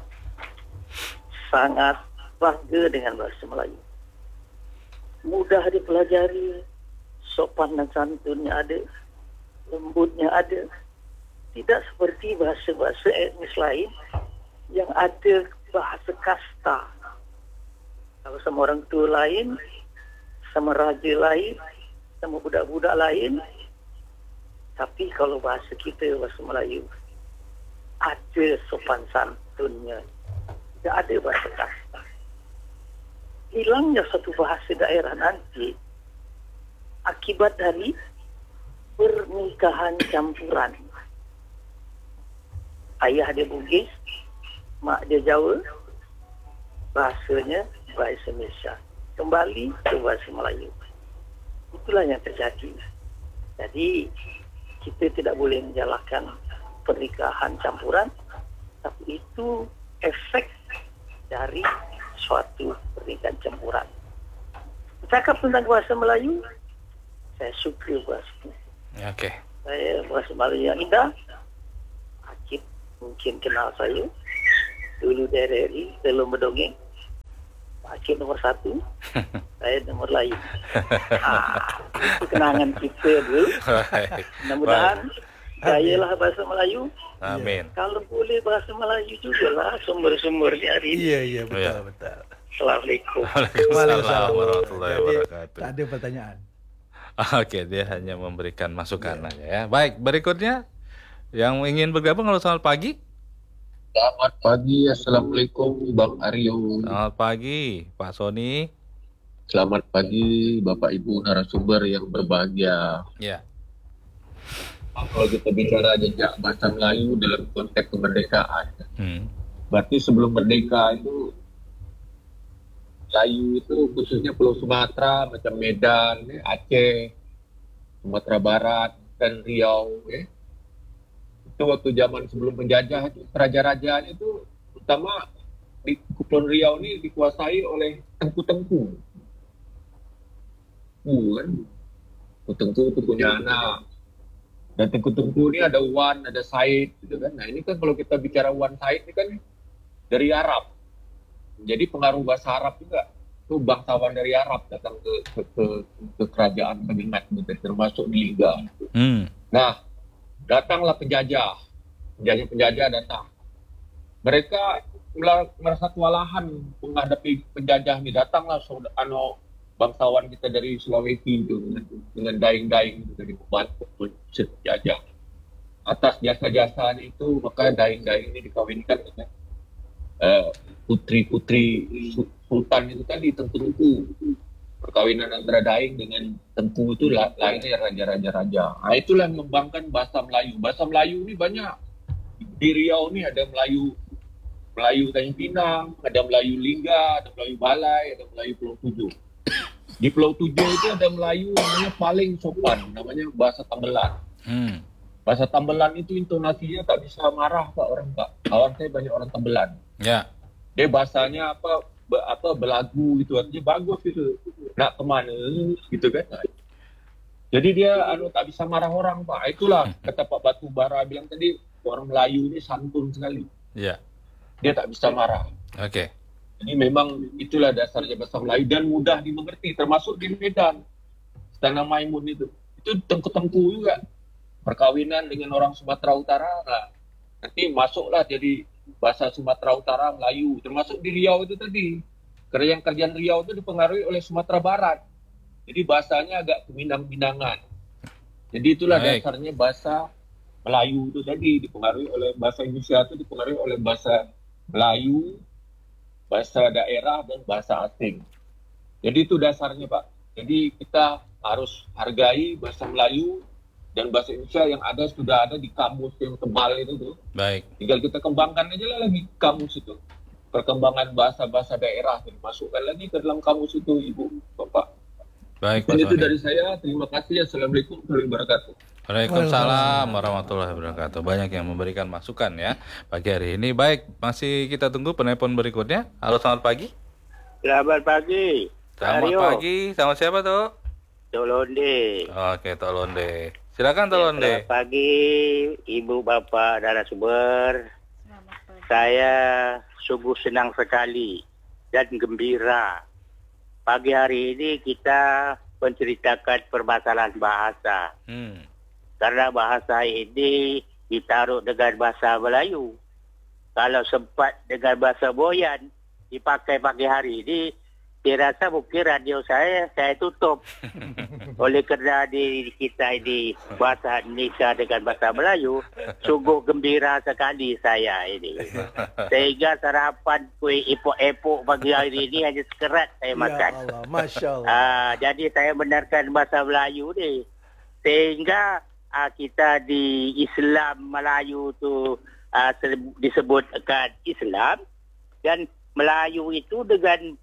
sangat bangga dengan bahasa Melayu. Mudah dipelajari, sopan dan santunnya ada, lembutnya ada, tidak seperti bahasa-bahasa etnis lain yang ada bahasa kasta. Kalau sama orang tua lain, sama raja lain, sama budak-budak lain. Tapi kalau bahasa kita, bahasa Melayu, ada sopan santunnya. Tidak ada bahasa kasta. Hilangnya satu bahasa daerah nanti akibat dari pernikahan campuran. Ayah dia Bugis, mak dia Jawa, bahasanya bahasa Indonesia. Kembali ke bahasa Melayu. Itulah yang terjadi. Jadi kita tidak boleh menjalahkan pernikahan campuran, tapi itu efek dari suatu pernikahan campuran. Bercakap tentang bahasa Melayu, saya suka bahasa Melayu. Oke. Saya bahasa Melayu yang indah. Akib mungkin kenal saya. Dulu dari R R I, dalam berdongeng. Akib nomor satu, saya nomor lain. Ah, itu kenangan kita dulu. Mudah-mudahan gayalah bahasa Melayu. Amin. Kalau boleh bahasa Melayu juga lah sumber-sumbernya hari ini. Iya, iya, betul, Iya. betul. Assalamualaikum. Waalaikumsalam warahmatullahi Jadi, wabarakatuh. tak ada pertanyaan. Oke, dia hanya memberikan masukan aja ya. Baik, berikutnya yang ingin bergabung, halo selamat pagi. Selamat pagi, Assalamualaikum Bang Aryo. Selamat pagi, Pak Sony. Selamat pagi Bapak Ibu narasumber yang berbahagia. Ya. Kalau kita bicara jejak bahasa Melayu dalam konteks kemerdekaan, Hmm. berarti sebelum merdeka itu Melayu itu khususnya Pulau Sumatera macam Medan, ya, Aceh, Sumatera Barat dan Riau, ya. Itu waktu zaman sebelum penjajah itu raja-rajanya itu terutama di Kepulauan Riau ini dikuasai oleh tengku-tengku. Kan? Tengku itu punya anak. Dan tengku-tengku ini ada Wan, ada Said gitu kan. Nah, ini kan kalau kita bicara Wan Said ini kan dari Arab. Jadi pengaruh bahasa Arab juga. Itu bangsawan dari Arab datang ke ke, ke, ke kerajaan Pengingat gitu, termasuk di Liga. Hmm. Nah, datanglah penjajah. Penjajah-penjajah datang. Mereka merasa kewalahan menghadapi penjajah ini. Datanglah saudara ano bangsawan kita dari Sulawesi itu dengan, dengan daing-daing itu dari membantu penjajah. Atas jasa-jasa itu maka daing-daing ini dikawinkan dengan uh, putri-putri sultan itu tadi tengku-tengku. Perkawinan antara daing dengan tengku itu lah, lainnya raja-raja raja. Nah, itulah yang mengembangkan bahasa Melayu. Bahasa Melayu ini banyak. Di Riau ini ada Melayu Melayu Tanjung Pinang, ada Melayu Lingga, ada Melayu Balai, ada Melayu Pulau Tujuh. Di Pulau Tujuh itu ada Melayu namanya paling sopan, namanya bahasa Tambelan. Hmm. Bahasa Tambelan itu intonasinya tak bisa marah Pak orang Pak. Kawan saya banyak orang Tambelan. Ya. Dia bahasanya apa be, apa belagu gitu, artinya bagus gitu. Nak kemana gitu kan. Nah, jadi dia anu tak bisa marah orang Pak. Itulah kata Pak Batubara bilang tadi, orang Melayu ini santun sekali. Ya. Dia tak bisa marah. Oke. Jadi memang itulah dasarnya bahasa Melayu dan mudah dimengerti, termasuk di Medan. Istana Maimun itu. Itu tengku-tengku juga. Perkawinan dengan orang Sumatera Utara. Nah, nanti masuklah jadi bahasa Sumatera Utara Melayu. Termasuk di Riau itu tadi. Kerajaan-kerajaan Riau itu dipengaruhi oleh Sumatera Barat. Jadi bahasanya agak keminang-minangan. Jadi itulah Baik. dasarnya bahasa Melayu itu tadi. Dipengaruhi oleh bahasa Indonesia itu dipengaruhi oleh bahasa Melayu, bahasa daerah, dan bahasa asing. Jadi itu dasarnya Pak. Jadi kita harus hargai bahasa Melayu dan bahasa Indonesia yang ada sudah ada di kamus yang tebal itu tuh. Baik. Tinggal kita kembangkan aja lah lagi kamus itu. Perkembangan bahasa-bahasa daerah dimasukkan lagi ke dalam kamus itu Ibu, Bapak. Baik, Pak Dan itu Sony. dari saya. Terima kasih. Assalamualaikum warahmatullahi wabarakatuh. Waalaikumsalam warahmatullahi wabarakatuh. Banyak yang memberikan masukan ya pagi hari ini. Baik, masih kita tunggu penelpon berikutnya. Halo, selamat pagi. Selamat pagi. Selamat Aryo. pagi. Sama siapa tuh? Tolonde. Oke, Tolonde. Silakan Tolonde. Selamat pagi, Ibu Bapak narasumber. Saya sungguh senang sekali dan gembira. Pagi hari ini kita menceritakan permasalahan bahasa. Hmm. Karena bahasa ini ditaruh dengan bahasa Melayu. Kalau sempat dengan bahasa Boyan dipakai pagi hari ini, saya rasa mungkin radio saya saya tutup. Oleh kerana di kita ini bahasa Indonesia dengan bahasa Melayu, sungguh gembira sekali saya ini. Sehingga sarapan kuih epok-epok pagi hari ini hanya sekerat saya makan. Ya Allah, Masya Allah. Ah, jadi saya benarkan bahasa Melayu ni. Sehingga ah, kita di Islam Melayu tu ah, disebutkan Islam, dan Melayu itu dengan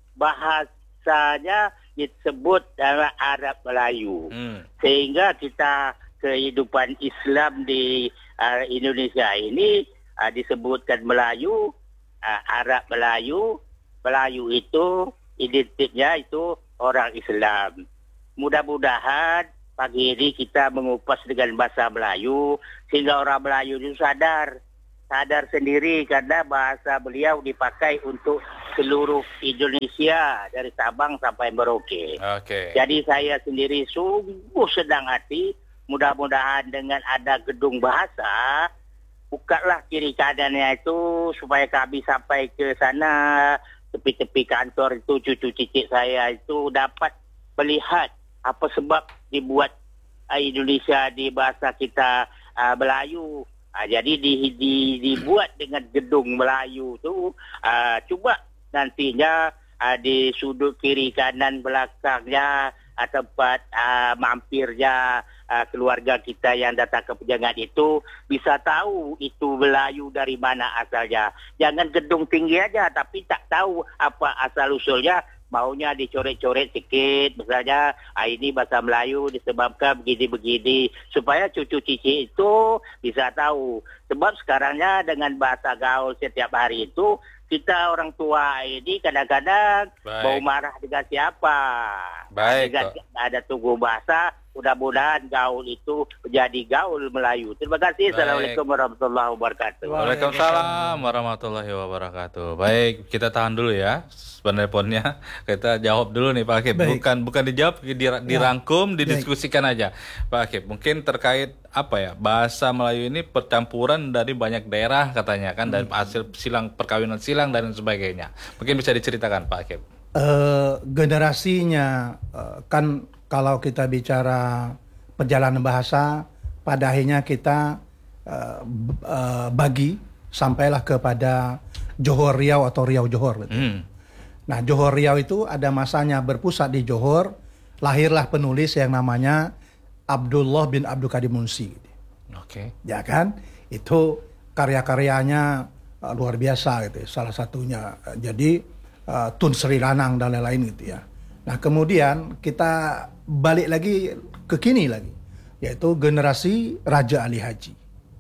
bahasanya disebut dalam Arab Melayu. Hmm. Sehingga kita kehidupan Islam di uh, Indonesia ini uh, disebutkan Melayu, uh, Arab Melayu. Melayu itu identiknya itu orang Islam. Mudah-mudahan pagi ini kita mengupas dengan bahasa Melayu sehingga orang Melayu itu sadar sadar sendiri karena bahasa beliau dipakai untuk seluruh Indonesia dari Sabang sampai Merauke. Okay. Jadi saya sendiri sungguh sedang hati, mudah-mudahan dengan ada gedung bahasa, bukalah kiri kanannya itu supaya kami sampai ke sana, tepi-tepi kantor itu cucu cicit saya itu dapat melihat apa sebab dibuat uh, Indonesia di bahasa kita uh, Melayu. Uh, jadi di, di, dibuat dengan gedung Melayu tu, uh, cuba nantinya uh, di sudut kiri kanan belakangnya uh, tempat uh, mampirnya uh, keluarga kita yang datang ke Pejangan itu bisa tahu itu Melayu dari mana asalnya. Jangan gedung tinggi aja tapi tak tahu apa asal usulnya. Maunya dicoret-coret sikit, misalnya ah, ini bahasa Melayu disebabkan begini-begini, supaya cucu cici itu bisa tahu. Sebab sekarangnya dengan bahasa gaul setiap hari itu, kita orang tua ini kadang-kadang mau marah dengan siapa. Baik. Dengan ada tunggu bahasa, mudah-mudahan gaul itu menjadi gaul Melayu. Terima kasih. Baik. Assalamualaikum warahmatullahi wabarakatuh. Waalaikumsalam warahmatullahi wabarakatuh. Baik, kita tahan dulu ya penelponnya. Kita jawab dulu nih Pak Akib. Baik. Bukan bukan dijawab, dirangkum, didiskusikan aja. Pak Akib, mungkin terkait apa ya? Bahasa Melayu ini percampuran dari banyak daerah katanya kan, dari hasil silang perkawinan silang dan sebagainya. Mungkin bisa diceritakan Pak Akib. Uh, generasinya uh, kan kalau kita bicara perjalanan bahasa, pada akhirnya kita uh, uh, bagi sampailah kepada Johor Riau atau Riau Johor. Gitu. Hmm. Nah, Johor Riau itu ada masanya berpusat di Johor, lahirlah penulis yang namanya Abdullah bin Abdul Qadir Munsi. Gitu. Oke. Okay. Ya kan? Itu karya-karyanya uh, luar biasa gitu. Salah satunya. Uh, jadi uh, Tun Sri Lanang dan lain-lain gitu ya. Nah, kemudian kita balik lagi ke kini lagi, yaitu generasi Raja Ali Haji.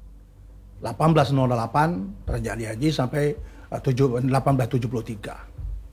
delapan belas nol delapan Raja Ali Haji sampai uh, delapan belas tujuh puluh tiga.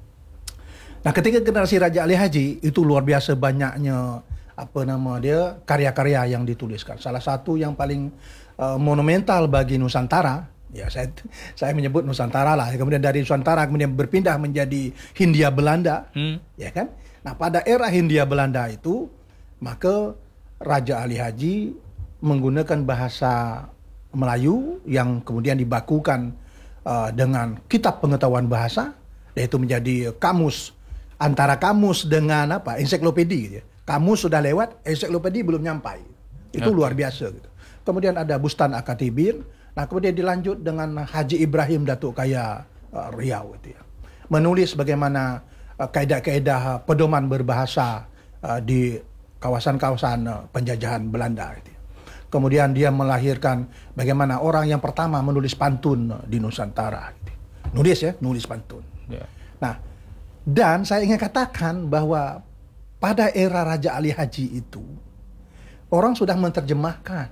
Nah, ketika generasi Raja Ali Haji itu luar biasa banyaknya apa nama dia karya-karya yang dituliskan. Salah satu yang paling uh, monumental bagi Nusantara, ya saya saya menyebut Nusantara lah. Kemudian dari Nusantara kemudian berpindah menjadi Hindia Belanda, hmm. ya kan? Nah, pada era Hindia Belanda itu maka Raja Ali Haji menggunakan bahasa Melayu yang kemudian dibakukan uh, dengan kitab pengetahuan bahasa, yaitu menjadi kamus. Antara kamus dengan apa ensiklopedi gitu ya. Kamus sudah lewat, ensiklopedi belum nyampai. Itu okay. Luar biasa gitu. Kemudian ada Bustan Akatibin. Nah, kemudian dilanjut dengan Haji Ibrahim Datuk Kaya uh, Riau gitu ya. Menulis bagaimana uh, kaedah-kaedah pedoman berbahasa uh, di kawasan-kawasan uh, penjajahan Belanda gitu ya. Kemudian dia melahirkan bagaimana orang yang pertama menulis pantun uh, di Nusantara gitu. Nulis ya, nulis pantun. Yeah. Nah, dan saya ingin katakan bahwa pada era Raja Ali Haji itu, orang sudah menerjemahkan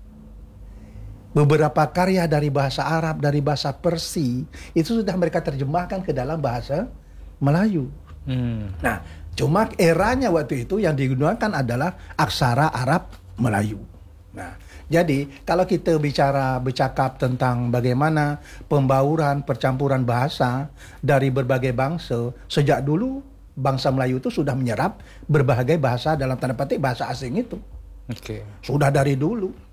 beberapa karya dari bahasa Arab, dari bahasa Persia, itu sudah mereka terjemahkan ke dalam bahasa Melayu. Hmm. Nah, cuma eranya waktu itu yang digunakan adalah aksara Arab Melayu. Nah, jadi kalau kita bicara bercakap tentang bagaimana pembauran percampuran bahasa dari berbagai bangsa, sejak dulu bangsa Melayu itu sudah menyerap berbagai bahasa dalam tanda petik bahasa asing itu. Okay. Sudah dari dulu.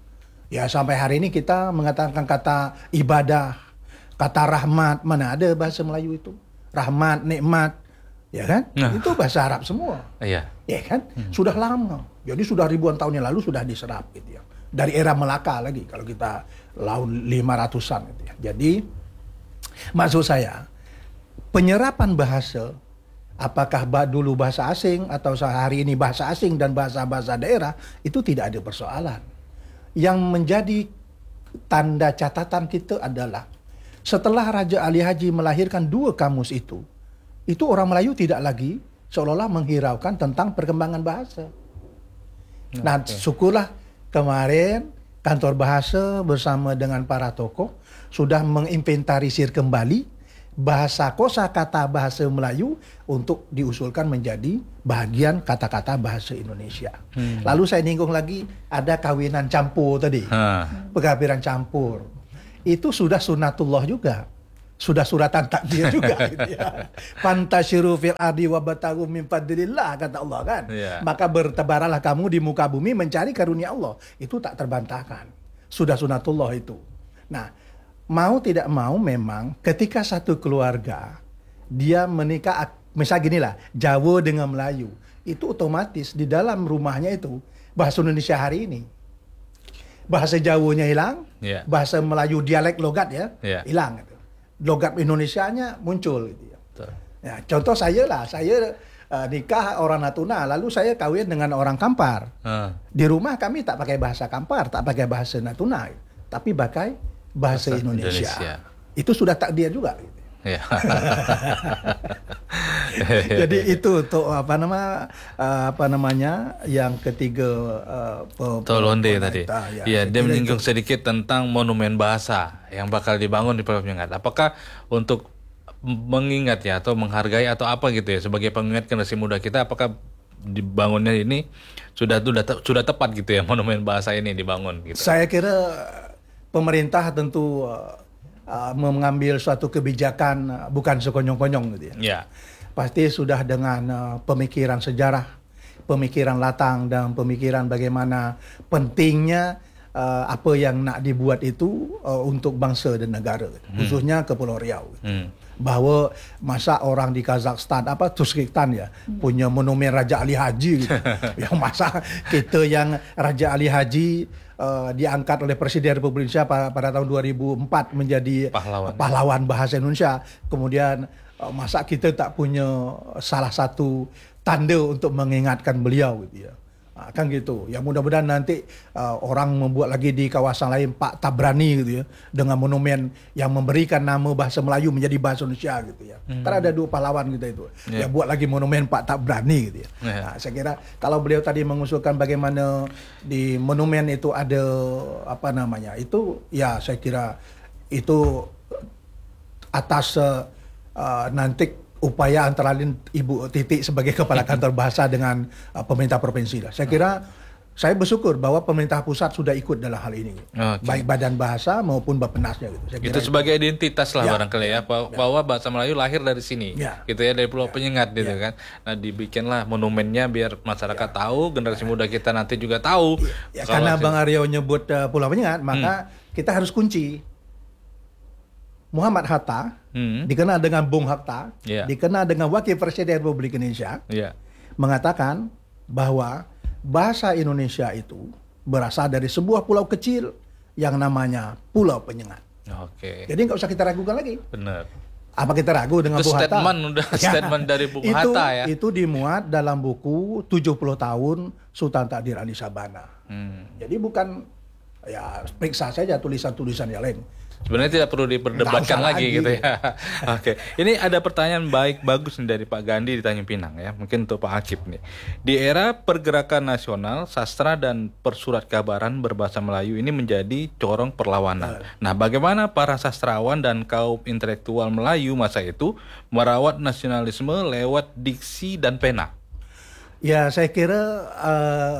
Ya sampai hari ini kita mengatakan kata ibadah, kata rahmat, mana ada bahasa Melayu itu? Rahmat, nikmat, ya kan? Nah. Itu bahasa Arab semua. Iya. Ya kan? Hmm. Sudah lama. Jadi sudah ribuan tahun yang lalu sudah diserap gitu ya. Dari era Melaka lagi kalau kita laun lima ratusan gitu ya. Jadi maksud saya penyerapan bahasa, apakah dulu bahasa asing atau hari ini bahasa asing dan bahasa-bahasa daerah, itu tidak ada persoalan. Yang menjadi tanda catatan kita adalah setelah Raja Ali Haji melahirkan dua kamus itu, itu orang Melayu tidak lagi seolah-olah menghiraukan tentang perkembangan bahasa. Nah, okay. syukurlah kemarin kantor bahasa bersama dengan para tokoh sudah menginventarisir kembali bahasa kosakata bahasa Melayu untuk diusulkan menjadi bagian kata-kata bahasa Indonesia. Hmm. Lalu saya nyinggung lagi ada kawinan campur tadi, ha. Pekawinan campur. Itu sudah sunatullah juga. Sudah suratan takdir juga gitu ya. Fantasyiru fil ardi wabtaghu min fadlillah kata Allah kan. Yeah. Maka bertebaralah kamu di muka bumi mencari karunia Allah. Itu tak terbantahkan. Sudah sunatullah itu. Nah, mau tidak mau memang ketika satu keluarga dia menikah, misal gini lah, Jawa dengan Melayu, itu otomatis di dalam rumahnya itu bahasa Indonesia hari ini. Bahasa Jawanya hilang, yeah. bahasa Melayu dialek logat ya, yeah. hilang gitu. Logat Indonesianya muncul gitu ya. Ya, contoh saya lah, saya uh, nikah orang Natuna, lalu saya kawin dengan orang Kampar. Uh. Di rumah kami tak pakai bahasa Kampar, tak pakai bahasa Natuna, tapi pakai bahasa, bahasa Indonesia. Indonesia. Itu sudah takdir juga. Gitu. Ya. Jadi itu untuk apa nama uh, apa namanya yang ketiga uh, Tolonde tadi. Ya, ya dia menyinggung itu sedikit tentang monumen bahasa yang bakal dibangun di Pulau Penyengat. Apakah untuk mengingat ya atau menghargai atau apa gitu ya sebagai pengingat generasi muda kita, apakah dibangunnya ini sudah sudah sudah tepat gitu ya monumen bahasa ini dibangun gitu? Saya kira pemerintah tentu uh, Uh, mengambil suatu kebijakan uh, bukan sekonyong-konyong gitu ya. Yeah. Pasti sudah dengan uh, pemikiran sejarah, pemikiran latang dan pemikiran bagaimana pentingnya uh, apa yang nak dibuat itu uh, untuk bangsa dan negara, hmm. khususnya ke Pulau Riau. Gitu. Hmm. Bahwa masa orang di Kazakhstan apa Turkmenistan ya hmm. punya monumen Raja Ali Haji gitu. Yang masa kita yang Raja Ali Haji Uh, diangkat oleh Presiden Republik Indonesia pada, pada tahun dua ribu empat menjadi pahlawan, pahlawan bahasa Indonesia. Kemudian uh, masa kita tak punya salah satu tanda untuk mengingatkan beliau gitu ya. Nah, kan gitu. Ya mudah-mudahan nanti uh, orang membuat lagi di kawasan lain Pak Tabrani gitu ya, dengan monumen yang memberikan nama bahasa Melayu menjadi bahasa Indonesia gitu ya. Hmm. Karena ada dua pahlawan kita itu. Yeah. Yang buat lagi monumen Pak Tabrani gitu ya. Yeah. Nah, saya kira kalau beliau tadi mengusulkan bagaimana di monumen itu ada apa namanya? Itu ya saya kira itu atas uh, uh, nanti upaya antara lain Ibu Titik sebagai Kepala Kantor Bahasa dengan uh, pemerintah provinsi lah. Saya kira saya bersyukur bahwa pemerintah pusat sudah ikut dalam hal ini. Okay. Baik Badan Bahasa maupun Bappenasnya gitu. Saya kira itu sebagai identitas lah ya, barangkali ya, bahwa ya. bahasa Melayu lahir dari sini. Ya. Gitu ya, dari Pulau ya. Penyengat gitu ya. kan. Nah, dibikinlah monumennya biar masyarakat ya. tahu, generasi ya. muda kita nanti juga tahu. Ya, ya, karena Bang Aryo nyebut uh, Pulau Penyengat, maka hmm. kita harus kunci. Muhammad Hatta, hmm. dikenal dengan Bung Hatta, yeah. dikenal dengan Wakil Presiden Republik Indonesia, yeah. mengatakan bahwa bahasa Indonesia itu berasal dari sebuah pulau kecil yang namanya Pulau Penyengat. Okay. Jadi nggak usah kita ragukan lagi. Benar. Apa kita ragu dengan Bung Hatta? Statement udah ya, statement dari Bung itu, Hatta ya. Itu dimuat dalam buku tujuh puluh tahun Sultan Takdir Ali Sabana. Hmm. Jadi bukan ya periksa saja tulisan-tulisan yang lain. Sebenarnya tidak perlu diperdebatkan lagi, lagi gitu ya. Oke, ini ada pertanyaan baik bagus nih dari Pak Gandhi di Tanjung Pinang ya. Mungkin untuk Pak Akip nih. Di era pergerakan nasional, sastra dan persurat kabaran berbahasa Melayu ini menjadi corong perlawanan. Nah, bagaimana para sastrawan dan kaum intelektual Melayu masa itu merawat nasionalisme lewat diksi dan pena? Ya, saya kira uh,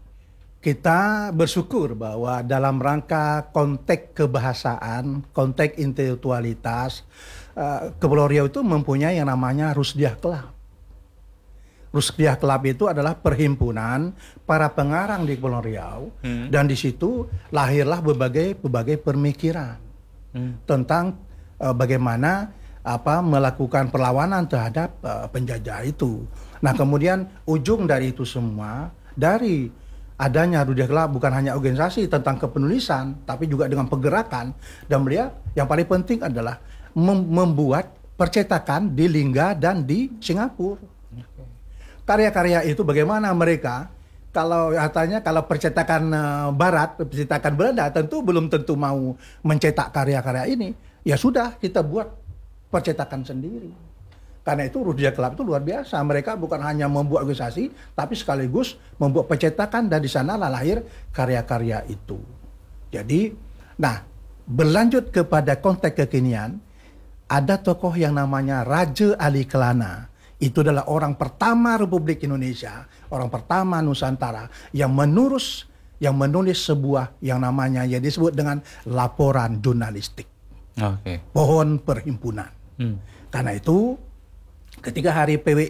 kita bersyukur bahwa dalam rangka konteks kebahasaan, konteks intelektualitas, uh, Kepulauan Riau itu mempunyai yang namanya Rusdiah Club. Rushdie Club itu adalah perhimpunan para pengarang di Kepulauan Riau, hmm. dan di situ lahirlah berbagai berbagai pemikiran hmm. tentang uh, bagaimana apa melakukan perlawanan terhadap uh, penjajah itu. Nah, kemudian ujung dari itu semua, dari adanya Rushdie Club bukan hanya organisasi tentang kepenulisan, tapi juga dengan pergerakan, dan melihat yang paling penting adalah mem- membuat percetakan di Lingga dan di Singapura. Karya-karya itu bagaimana mereka, kalau katanya kalau percetakan uh, Barat, percetakan Belanda tentu belum tentu mau mencetak karya-karya ini. Ya sudah, kita buat percetakan sendiri. Karena itu Rushdie Club itu luar biasa. Mereka bukan hanya membuat organisasi, tapi sekaligus membuat percetakan, dan di sana lahir karya-karya itu. Jadi, nah berlanjut kepada konteks kekinian, ada tokoh yang namanya Raja Ali Kelana. Itu adalah orang pertama Republik Indonesia, orang pertama Nusantara yang menurus, yang menulis sebuah yang namanya yang disebut dengan laporan jurnalistik. Okay. Pohon Perhimpunan. Hmm. Karena itu ketika hari P W